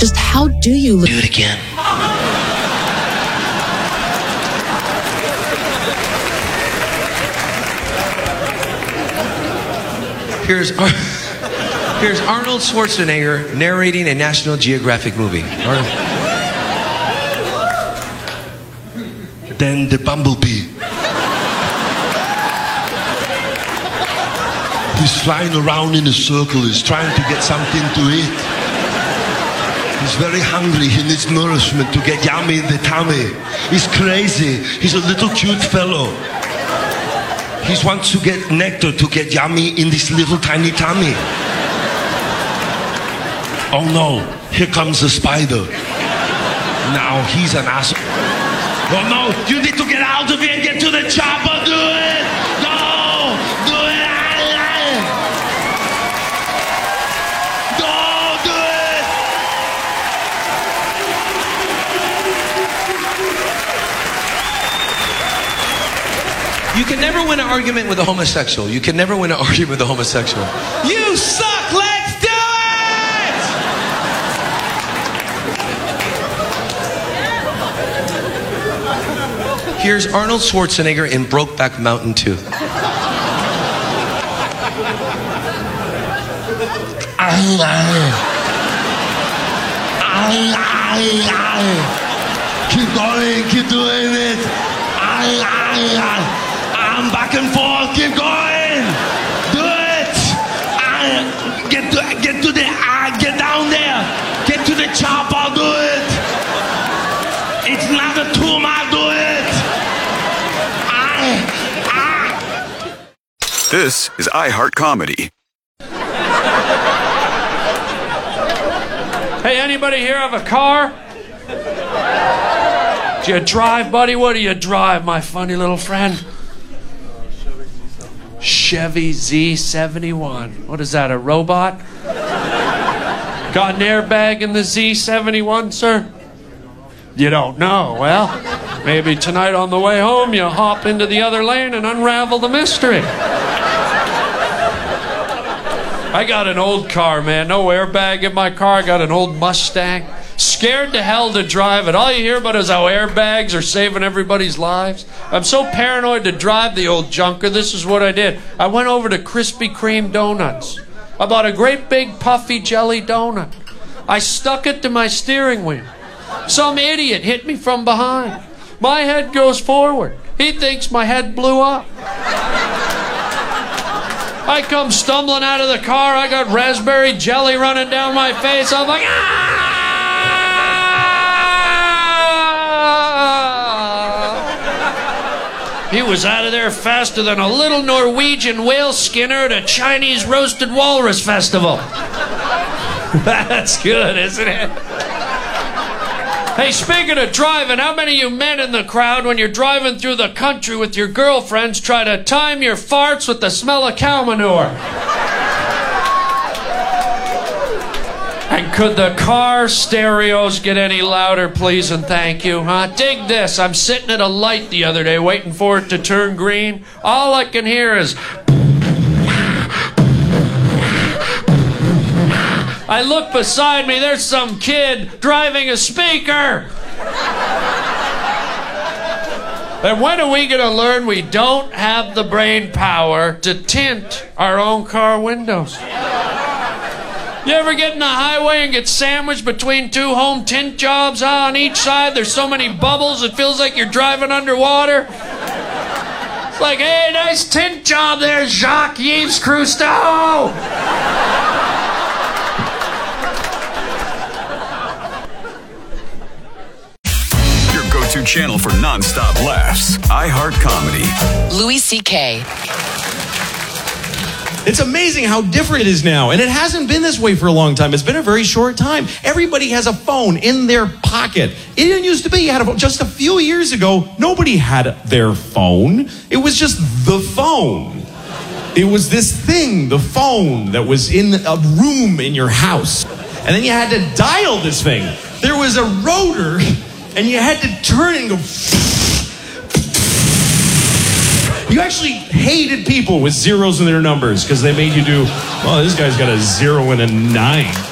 Just how do you Do it again. Here's Arnold Schwarzenegger narrating a National Geographic movie. Then the bumblebee. He's flying around in a circle. He's trying to get something to eat. He's very hungry. He needs nourishment to get yummy in the tummy. He's crazy. He's a little cute fellow. He wants to get nectar to get yummy in this little tiny tummy. Oh no, here comes the spider. Now he's an asshole. Oh no, you need to get out of here and get to the chopper. Do it! No! Do it! No! Do it! You can never win an argument with a homosexual. You can never win an argument with a homosexual. You suck! Let's do it! Here's Arnold Schwarzenegger in Brokeback Mountain 2. Keep going, keep doing it. I'm back and forth, keep going. Do it. Get down there. Get to the chopper, do it. It's not a tumor, do it. This is iHeart Comedy. Hey, anybody here have a car? Do you drive, buddy? What do you drive, my funny little friend? Chevy Z71. What is that, a robot? Got an airbag in the Z71, sir? You don't know. Well, maybe tonight on the way home you hop into the other lane and unravel the mystery. I got an old car, man. No airbag in my car. I got an old Mustang. Scared to hell to drive it. All you hear about is how airbags are saving everybody's lives. I'm so paranoid to drive the old junker. This is what I did. I went over to Krispy Kreme Donuts. I bought a great big puffy jelly donut. I stuck it to my steering wheel. Some idiot hit me from behind. My head goes forward. He thinks my head blew up. I come stumbling out of the car. I got raspberry jelly running down my face. I'm like, ah! He was out of there faster than a little Norwegian whale skinner at a Chinese roasted walrus festival. That's good, isn't it? Hey, speaking of driving, how many of you men in the crowd, when you're driving through the country with your girlfriends, try to time your farts with the smell of cow manure? And could the car stereos get any louder, please and thank you? Dig this. I'm sitting at a light the other day waiting for it to turn green. All I can hear is... I look beside me, there's some kid driving a speaker. And when are we going to learn we don't have the brain power to tint our own car windows? You ever get in the highway and get sandwiched between two home tint jobs? On each side there's so many bubbles it feels like you're driving underwater. It's like, hey, nice tint job there, Jacques-Yves Cousteau. Go-to channel for non-stop laughs. iHeart Comedy. Louis C.K. It's amazing how different it is now. And it hasn't been this way for a long time. It's been a very short time. Everybody has a phone in their pocket. It didn't used to be. You had a phone. Just a few years ago, nobody had their phone. It was just the phone. It was this thing, the phone, that was in a room in your house. And then you had to dial this thing. There was a rotor, and you had to turn and go... You actually hated people with zeros in their numbers because they made you do, well, this guy's got a 0 and a 9.